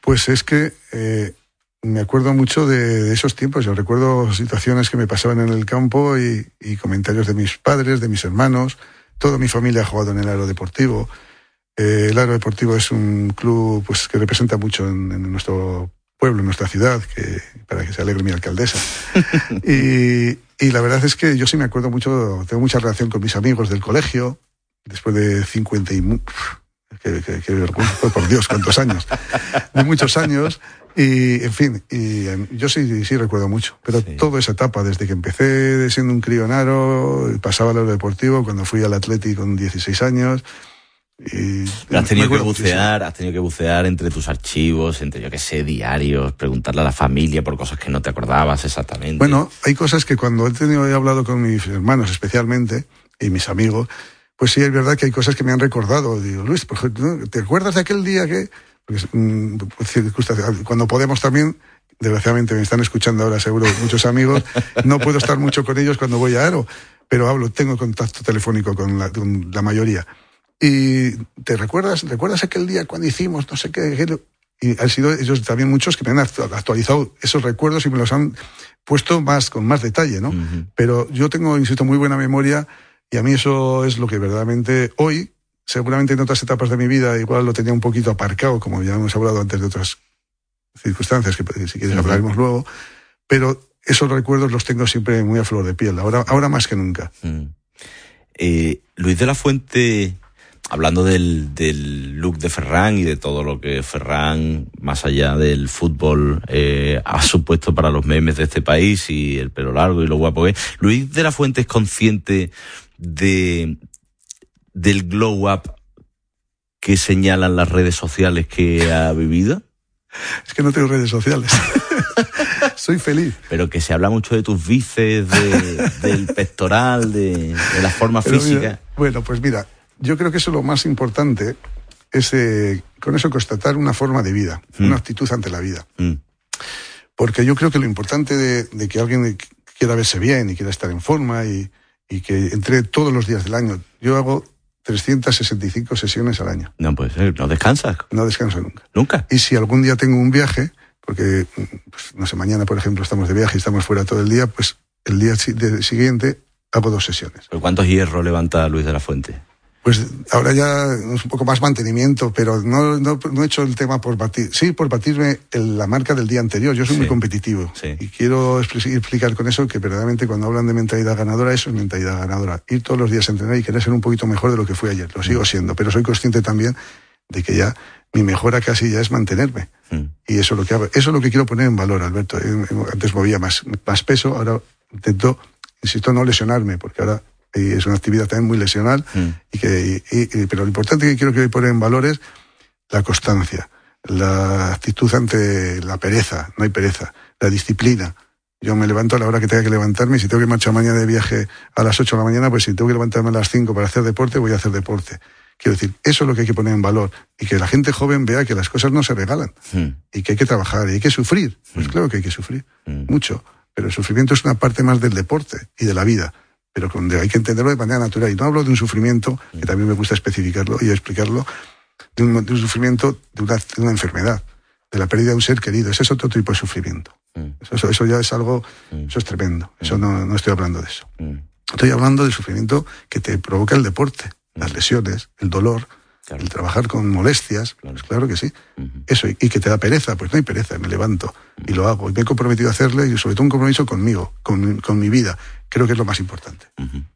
Pues es que me acuerdo mucho de esos tiempos. Yo recuerdo situaciones que me pasaban en el campo y comentarios de mis padres, de mis hermanos. Toda mi familia ha jugado en el Aerodeportivo. El Aerodeportivo es un club pues que representa mucho en nuestro pueblo, en nuestra ciudad, para que se alegre mi alcaldesa. Y la verdad es que yo sí me acuerdo mucho, tengo mucha relación con mis amigos del colegio, después de 50 y... Qué vergüenza, por Dios, cuántos años. De muchos años. Y, en fin, yo sí recuerdo mucho. Pero sí, toda esa etapa, desde que empecé siendo un crío en Aro, pasaba al Aerodeportivo, cuando fui al Atleti con 16 años... Has tenido que bucear entre tus archivos, entre, yo qué sé, diarios, preguntarle a la familia por cosas que no te acordabas exactamente. Bueno, hay cosas que cuando he hablado con mis hermanos especialmente, y mis amigos, pues sí, es verdad que hay cosas que me han recordado. Digo, Luis, por ejemplo, ¿te acuerdas de aquel día que...? Pues, cuando podemos también, desgraciadamente me están escuchando ahora seguro muchos amigos, no puedo estar mucho con ellos cuando voy a Aro, pero tengo contacto telefónico con la mayoría. Y ¿te recuerdas aquel día cuando hicimos no sé qué? Y han sido ellos también muchos que me han actualizado esos recuerdos y me los han puesto con más detalle, ¿no? Uh-huh. Pero yo tengo, insisto, muy buena memoria y a mí eso es lo que verdaderamente hoy, seguramente en otras etapas de mi vida, igual lo tenía un poquito aparcado, como ya hemos hablado antes de otras circunstancias, que si quieres hablaremos luego, pero esos recuerdos los tengo siempre muy a flor de piel, ahora más que nunca. Luis de la Fuente... Hablando del look de Ferran y de todo lo que Ferran, más allá del fútbol, ha supuesto para los memes de este país y el pelo largo y lo guapo que es, ¿Luis de la Fuente es consciente del glow up que señalan las redes sociales que ha vivido? Es que no tengo redes sociales. Soy feliz. Pero que se habla mucho de tus bíceps, del pectoral, de la forma física. Bueno, pues mira... Yo creo que eso es lo más importante, es con eso constatar una forma de vida, una actitud ante la vida. Porque yo creo que lo importante de que alguien quiera verse bien y quiera estar en forma y que entre todos los días del año, yo hago 365 sesiones al año. No puede ser, ¿no descansas? No descanso nunca. ¿Nunca? Y si algún día tengo un viaje, porque, pues, no sé, mañana, por ejemplo, estamos de viaje y estamos fuera todo el día, pues el día siguiente hago 2 sesiones. ¿Pero cuántos hierros levanta Luis de la Fuente? Pues ahora ya es un poco más mantenimiento, pero no he hecho el tema por batir. Sí, por batirme la marca del día anterior. Yo soy muy competitivo. Sí. Y quiero explicar con eso que verdaderamente cuando hablan de mentalidad ganadora, eso es mentalidad ganadora. Ir todos los días a entrenar y querer ser un poquito mejor de lo que fui ayer. Lo sigo siendo, pero soy consciente también de que ya mi mejora casi ya es mantenerme. Y eso es lo que hago. Eso es lo que quiero poner en valor, Alberto. Antes movía más peso, ahora intento, insisto, no lesionarme, porque ahora... Y es una actividad también muy lesional, pero lo importante que quiero que poner en valor es la constancia, la actitud ante la pereza, no hay pereza, la disciplina. Yo me levanto a la hora que tenga que levantarme, y si tengo que marchar mañana de viaje a las 8 de la mañana, pues si tengo que levantarme a las 5 para hacer deporte, voy a hacer deporte. Quiero decir, eso es lo que hay que poner en valor, y que la gente joven vea que las cosas no se regalan, y que hay que trabajar, y hay que sufrir. Pues claro que hay que sufrir, mucho, pero el sufrimiento es una parte más del deporte y de la vida. Pero hay que entenderlo de manera natural. Y no hablo de un sufrimiento, que también me gusta especificarlo y explicarlo, de un sufrimiento de una enfermedad, de la pérdida de un ser querido. Ese es otro tipo de sufrimiento. Eso ya es algo, eso es tremendo. Eso no estoy hablando de eso. Estoy hablando del sufrimiento que te provoca el deporte, las lesiones, el dolor, claro, el trabajar con molestias, pues claro que sí. Eso, y que te da pereza, pues no hay pereza, me levanto y lo hago. Y me he comprometido a hacerle, y sobre todo un compromiso conmigo, con mi vida. Creo que es lo más importante.